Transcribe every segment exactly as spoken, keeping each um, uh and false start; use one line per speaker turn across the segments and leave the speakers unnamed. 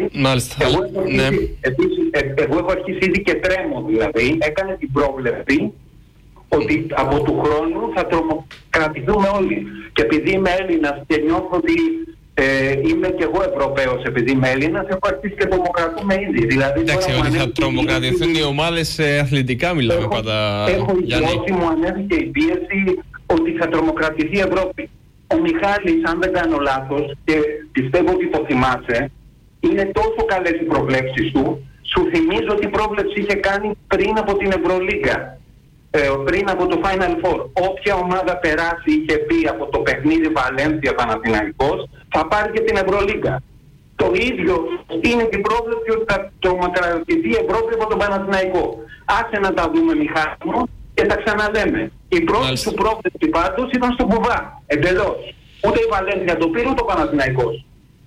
Μάλιστα.
Εγώ έχω, αρχίσει,
ναι.
επίσης, ε, εγώ έχω αρχίσει ήδη και τρέμω, δηλαδή. Έκανε την πρόβλεψη ότι από του χρόνου θα τρομοκρατηθούμε όλοι. Και επειδή είμαι Έλληνας και νιώθω ότι ε, είμαι και εγώ Ευρωπαίος, επειδή είμαι Έλληνας, έχω αρχίσει και τρομοκρατούμε ήδη. Δηλαδή,
εντάξει, ότι θα τρομοκρατηθούν οι ομάδες ε, αθλητικά μιλάμε
έχω,
πάντα.
Έχω ότι μου ανέβηκε η πίεση ότι θα τρομοκρατηθεί η Ευρώπη. Ο Μιχάλης, αν δεν κάνω λάθος, και πιστεύω ότι το θυμάσαι, είναι τόσο καλές οι προβλέψεις του. Σου θυμίζω τι πρόβλεψη είχε κάνει πριν από την Ευρωλίγκα. Ε, πριν από το Final Four. Όποια ομάδα περάσει, είχε πει από το παιχνίδι Βαλένθια Παναθηναϊκός, θα πάρει και την Ευρωλίγκα. Το ίδιο είναι και η πρόβλεψη ότι θα τρομοκρατηθεί η Ευρώπη από τον Παναθηναϊκό. Άσε να τα δούμε, Μιχάλη μου, και τα ξαναλέμε. Η πρώτη σου πρόβλεψη πάντως ήταν στο Κουβά. Εντελώς. Ούτε η Βαλένθια το πήρε, ούτε ο Παναθηναϊκός.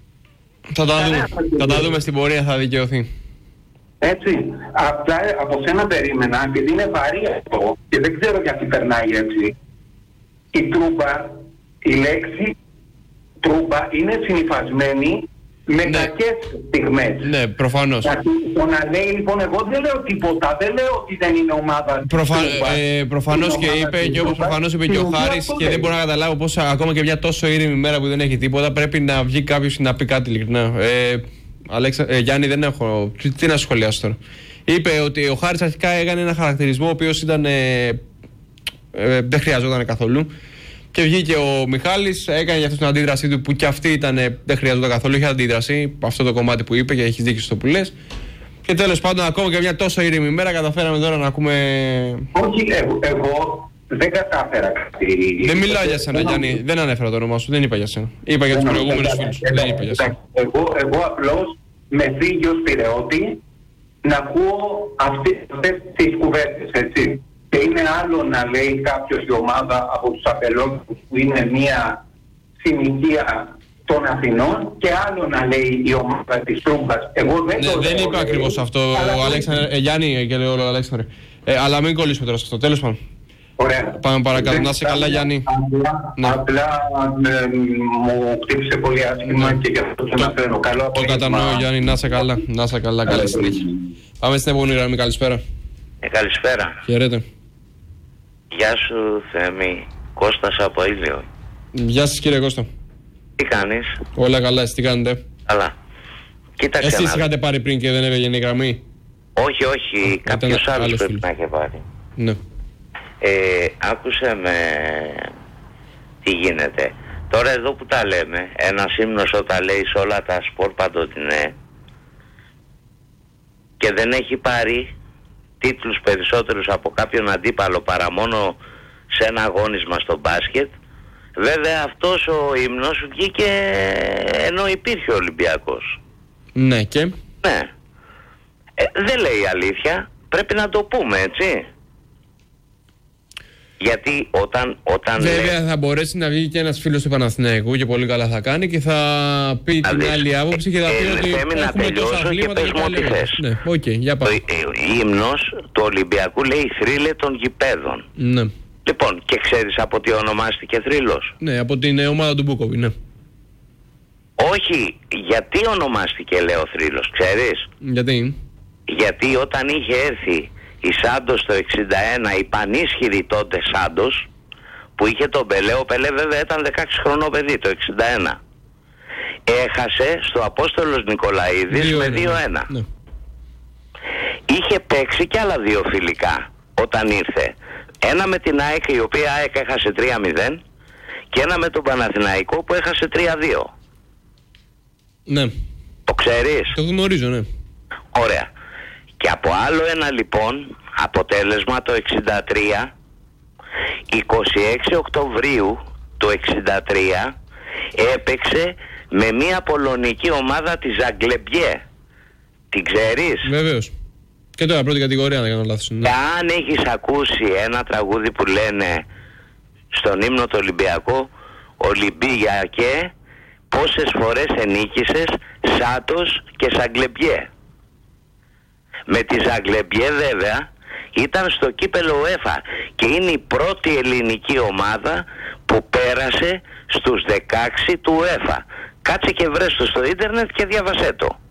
Θα τα δούμε. Θα τα δούμε στην πορεία, θα δικαιωθεί.
Έτσι. Απλά από σένα περίμενα, επειδή είναι βαρύ αυτό και δεν ξέρω γιατί περνάει έτσι. Η τρούμπα, η λέξη τρούμπα είναι συνυφασμένη με
ναι.
κακές στιγμές.
Ναι, προφανώς.
Το να λέει λοιπόν, εγώ δεν λέω τίποτα, δεν λέω ότι δεν είναι ομάδα.
Προφα... Ε, προφανώς και είπε, και όπως προφανώς είπε και ο Χάρης, και δεν μπορώ να καταλάβω πώς ακόμα και μια τόσο ήρεμη μέρα που δεν έχει τίποτα πρέπει να βγει κάποιος να πει κάτι ειλικρινά. Ε, Αλέξα, ε, Γιάννη, δεν έχω. Τι, τι να σχολιάσω τώρα. Είπε ότι ο Χάρης αρχικά έκανε ένα χαρακτηρισμό ο οποίος ήταν. Ε, ε, δεν χρειαζόταν καθόλου. Και βγήκε ο Μιχάλης, έκανε για αυτό την αντίδρασή του που και αυτή ήταν. Ε, δεν χρειαζόταν καθόλου. Είχε αντίδραση. Αυτό το κομμάτι που είπε και έχει δίκιο στο που λες. Και τέλος πάντων, ακόμα και μια τόσο ήρεμη μέρα, καταφέραμε τώρα να ακούμε.
Όχι, εγώ, εγώ δεν κατάφερα κάτι.
Δεν μιλάω για σένα, Γιάννη. Δεν ανέφερα το όνομά σου. Δεν είπα για σένα. Είπα για τους προηγούμενους φίλους. Δεν είπα για σένα.
Εγώ, εγώ απλώς με φύγει ως Πειραιώτη να ακούω αυτές τις κουβέντες, έτσι. Και είναι άλλο να λέει κάποιος η ομάδα από τους απελόγους που είναι μια συνοικία των Αθηνών και άλλο να λέει η ομάδα της Τρούμπας. Εγώ δεν
ναι,
το
δεν
λέω,
είπα ακριβώς αυτό, ο Αλέξανδρε, ε, Γιάννη και λέω Αλέξανδρε. Ε, αλλά μην κολλήσουμε τώρα σε αυτό. Τέλος πάντων.
Ωραία.
Πάμε παρακάτω. Να είσαι καλά, Γιάννη.
Απλά,
ναι.
απλά ε, μου χτύπησε πολύ άσχημα ναι. και γι' αυτό το αναφέρω. Καλό απόγευμα.
Το κατανοώ, Γιάννη. Να είσαι καλά. Να είσαι καλά. Καλή συνέχεια. Πάμε στην επόμενη γραμμή. Καλησπέρα.
Ε, καλησπέρα.
Χαίρετε.
Γεια σου, Θέμη. Κώστας από Ήλιο.
Γεια σας, κύριε Κώστα.
Τι κάνεις?
Όλα καλά. Εσύ τι κάνετε?
Καλά. Κοίταξε.
Εσείς είχατε πάρει πριν και δεν έβγαινε η γραμμή?
Όχι, όχι. Α, κάποιος άλλος, άλλος πρέπει να είχε πάρει.
Ναι.
Ε, άκουσε με τι γίνεται. Τώρα εδώ που τα λέμε, ένας ύμνος όταν λέει σε όλα τα σπορ παντοτινέ και δεν έχει πάρει τίτλους περισσότερους από κάποιον αντίπαλο παρά μόνο σε ένα αγώνισμα στο μπάσκετ, βέβαια αυτός ο ύμνος βγήκε ενώ υπήρχε ο Ολυμπιακός.
Ναι, και?
Ναι. Ε, δεν λέει αλήθεια, πρέπει να το πούμε, έτσι. Γιατί όταν, όταν
βέβαια
λέ...
θα μπορέσει να βγει και ένας φίλος του Παναθηναϊκού και πολύ καλά θα κάνει και θα πει την άλλη άποψη και θα πει
ε,
ότι έχουμε τόσα αθλήματα και πάλι θες. Ναι, οκ, okay, για πάμε.
Ο ύμνος του Ολυμπιακού λέει θρύλε των γηπέδων.
Ναι.
Λοιπόν, και ξέρεις από τι ονομάστηκε θρύλος?
Ναι, από την ομάδα του Μπούκοβι, ναι.
Όχι, γιατί ονομάστηκε λέω θρύλος, ξέρεις?
Γιατί?
Γιατί όταν είχε έρθει η Σάντος το εξήντα ένα, η πανίσχυρη τότε Σάντος, που είχε τον Πελέ, ο Πελέ βέβαια ήταν δεκαέξι χρονό παιδί το εξήντα ένα. Έχασε στο Απόστολος Νικολαίδης με δύο ένα. Ναι. Είχε παίξει κι άλλα δύο φιλικά όταν ήρθε. Ένα με την ΑΕΚ, η οποία ΑΕΚ έχασε τρία μηδέν, και ένα με τον Παναθηναϊκό που έχασε τρία δύο.
Ναι.
Το ξέρεις?
Το γνωρίζω, ναι.
Ωραία. Και από άλλο ένα λοιπόν αποτέλεσμα το εξήντα τρία, είκοσι έξι Οκτωβρίου του εξήντα τρία έπαιξε με μια πολωνική ομάδα της Ζαγκλεμπιέ. Την ξέρεις?
Βεβαίως. Και τώρα πρώτη κατηγορία, αν δεν κάνω λάθος. Ναι.
Και αν έχεις ακούσει ένα τραγούδι που λένε στον ύμνο του Ολυμπιακό, Ολυμπιακέ, πόσες φορές ενίκησες Σάτος και Ζαγκλεμπιέ. Με τη Ζαγκλεμπιέ βέβαια ήταν στο κύπελο UEFA και είναι η πρώτη ελληνική ομάδα που πέρασε στους δεκαέξι του UEFA. Κάτσε και βρες το στο ίντερνετ και διάβασέ το.